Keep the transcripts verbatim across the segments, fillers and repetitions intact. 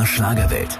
der Schlagerwelt.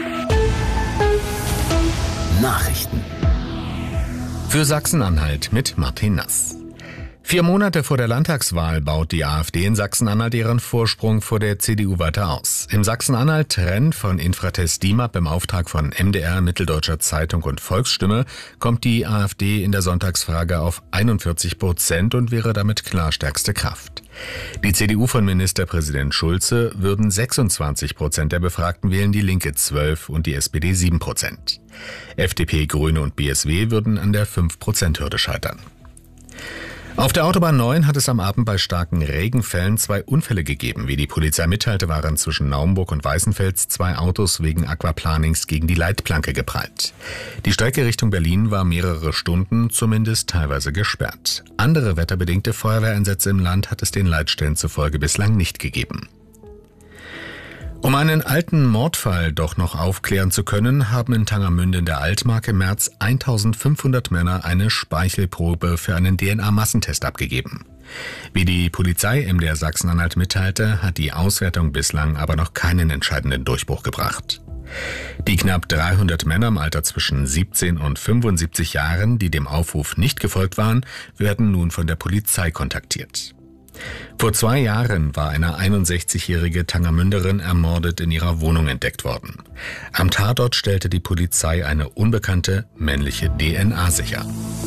Nachrichten. Für Sachsen-Anhalt mit Martin Nass. Vier Monate vor der Landtagswahl baut die AfD in Sachsen-Anhalt ihren Vorsprung vor der C D U weiter aus. Im Sachsen-Anhalt-Trend von Infratest DIMAP im Auftrag von M D R, Mitteldeutscher Zeitung und Volksstimme kommt die AfD in der Sonntagsfrage auf einundvierzig Prozent und wäre damit klar stärkste Kraft. Die C D U von Ministerpräsident Schulze würden sechsundzwanzig Prozent der Befragten wählen, die Linke zwölf und die S P D sieben Prozent. F D P, Grüne und B S W würden an der fünf Prozent Hürde scheitern. Auf der Autobahn neun hat es am Abend bei starken Regenfällen zwei Unfälle gegeben. Wie die Polizei mitteilte, waren zwischen Naumburg und Weißenfels zwei Autos wegen Aquaplanings gegen die Leitplanke geprallt. Die Strecke Richtung Berlin war mehrere Stunden, zumindest teilweise gesperrt. Andere wetterbedingte Feuerwehreinsätze im Land hat es den Leitstellen zufolge bislang nicht gegeben. Um einen alten Mordfall doch noch aufklären zu können, haben in Tangermünde in der Altmark im März eintausendfünfhundert Männer eine Speichelprobe für einen D N A-Massentest abgegeben. Wie die Polizei M D R Sachsen-Anhalt mitteilte, hat die Auswertung bislang aber noch keinen entscheidenden Durchbruch gebracht. Die knapp dreihundert Männer im Alter zwischen siebzehn und fünfundsiebzig Jahren, die dem Aufruf nicht gefolgt waren, werden nun von der Polizei kontaktiert. Vor zwei Jahren war eine einundsechzigjährige Tangermünderin ermordet in ihrer Wohnung entdeckt worden. Am Tatort stellte die Polizei eine unbekannte männliche D N A sicher.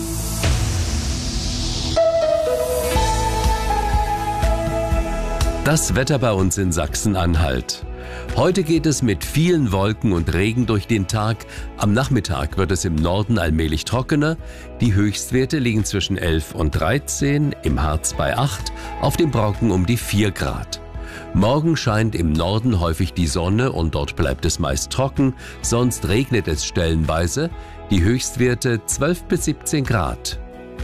Das Wetter bei uns in Sachsen-Anhalt. Heute geht es mit vielen Wolken und Regen durch den Tag. Am Nachmittag wird es im Norden allmählich trockener. Die Höchstwerte liegen zwischen elf und dreizehn, im Harz bei acht, auf dem Brocken um die vier Grad. Morgen scheint im Norden häufig die Sonne und dort bleibt es meist trocken, sonst regnet es stellenweise. Die Höchstwerte zwölf bis siebzehn Grad.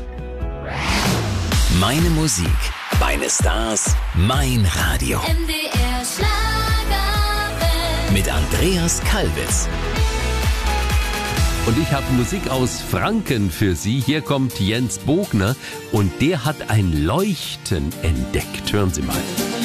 Meine Musik, meine Stars, mein Radio. M D R Schlagerwelt. Mit Andreas Kalbitz. Und ich habe Musik aus Franken für Sie. Hier kommt Jens Bogner und der hat ein Leuchten entdeckt. Hören Sie mal.